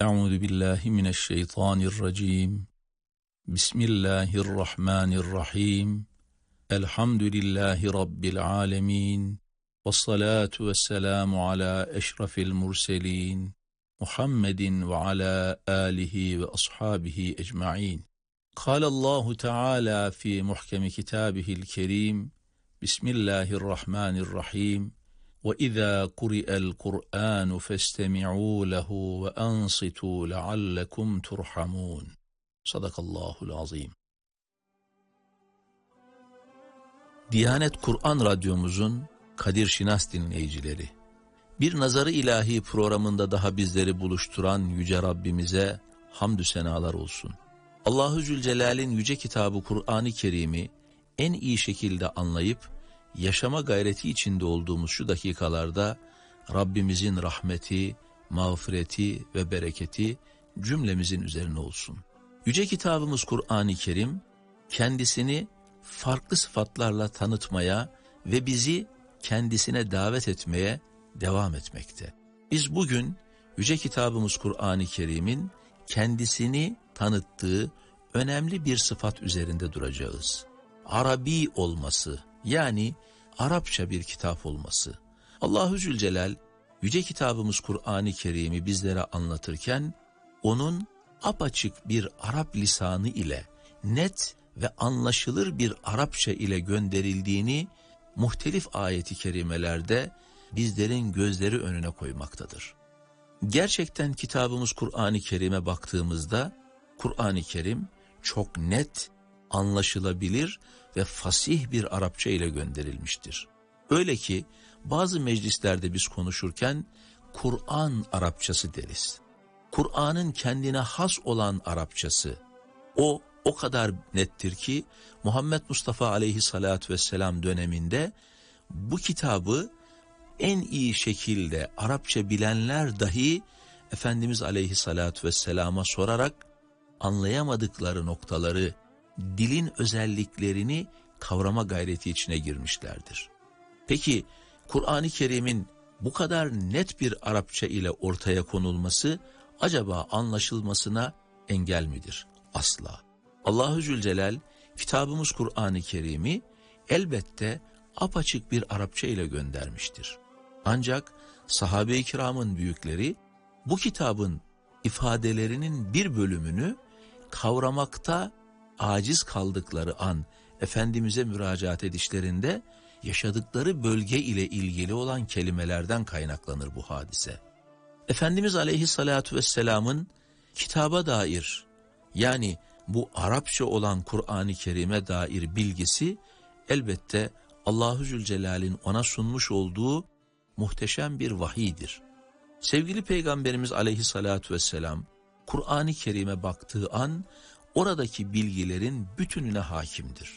Euzu billahi mineşşeytanirracim. Bismillahirrahmanirrahim. Elhamdülillahi rabbil alamin. Vessalatu vesselamu ala eşrafil murselin. Muhammedin ve ala alihi ve ashabihi ecmaîn. Kâlallahu Teala fi muhkemi kitâbihil kerîm. Bismillahirrahmanirrahim. وَإِذَا قُرِئَ الْقُرْآنُ فَاسْتَمِعُوا لَهُ وَأَنصِتُوا لَعَلَّكُمْ تُرْحَمُونَ. Sadakallahul azim. Diyanet Kur'an Radyomuzun Kadir Şinas dinleyicileri, bir Nazarı İlahi programında daha bizleri buluşturan Yüce Rabbimize hamdü senalar olsun. Allahu Zülcelal'in yüce kitabı Kur'an-ı Kerim'i en iyi şekilde anlayıp yaşama gayreti içinde olduğumuz şu dakikalarda Rabbimizin rahmeti, mağfireti ve bereketi cümlemizin üzerine olsun. Yüce kitabımız Kur'an-ı Kerim kendisini farklı sıfatlarla tanıtmaya ve bizi kendisine davet etmeye devam etmekte. Biz bugün yüce kitabımız Kur'an-ı Kerim'in kendisini tanıttığı önemli bir sıfat üzerinde duracağız. Arabi olması, yani Arapça bir kitap olması. Allahu Zülcelal yüce kitabımız Kur'an-ı Kerim'i bizlere anlatırken onun apaçık bir Arap lisanı ile net ve anlaşılır bir Arapça ile gönderildiğini muhtelif ayeti kerimelerde bizlerin gözleri önüne koymaktadır. Gerçekten kitabımız Kur'an-ı Kerim'e baktığımızda Kur'an-ı Kerim çok net, anlaşılabilir ve fasih bir Arapça ile gönderilmiştir. Öyle ki bazı meclislerde biz konuşurken Kur'an Arapçası deriz. Kur'an'ın kendine has olan Arapçası o kadar nettir ki Muhammed Mustafa aleyhissalatü vesselam döneminde bu kitabı en iyi şekilde Arapça bilenler dahi Efendimiz aleyhissalatü vesselama sorarak anlayamadıkları noktaları, dilin özelliklerini kavrama gayreti içine girmişlerdir. Peki Kur'an-ı Kerim'in bu kadar net bir Arapça ile ortaya konulması acaba anlaşılmasına engel midir? Asla. Allahu Zülcelal kitabımız Kur'an-ı Kerim'i elbette apaçık bir Arapça ile göndermiştir. Ancak sahabe-i kiramın büyükleri bu kitabın ifadelerinin bir bölümünü kavramakta aciz kaldıkları an Efendimiz'e müracaat edişlerinde yaşadıkları bölge ile ilgili olan kelimelerden kaynaklanır bu hadise. Efendimiz aleyhissalatu vesselamın kitaba dair, yani bu Arapça olan Kur'an-ı Kerim'e dair bilgisi elbette Allahu Zülcelal'in ona sunmuş olduğu muhteşem bir vahiydir. Sevgili Peygamberimiz aleyhissalatu vesselam Kur'an-ı Kerim'e baktığı an oradaki bilgilerin bütününe hakimdir.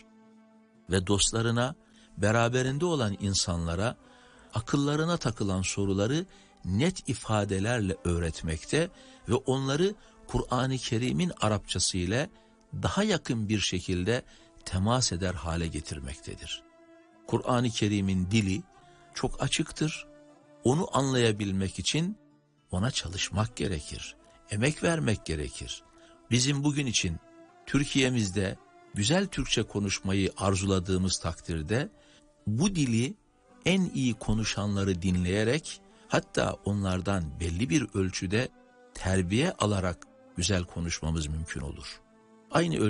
Ve dostlarına, beraberinde olan insanlara akıllarına takılan soruları net ifadelerle öğretmekte ve onları Kur'an-ı Kerim'in Arapçası ile daha yakın bir şekilde temas eder hale getirmektedir. Kur'an-ı Kerim'in dili çok açıktır. Onu anlayabilmek için ona çalışmak gerekir, emek vermek gerekir. Bizim bugün için Türkiye'mizde güzel Türkçe konuşmayı arzuladığımız takdirde bu dili en iyi konuşanları dinleyerek, hatta onlardan belli bir ölçüde terbiye alarak güzel konuşmamız mümkün olur. Aynı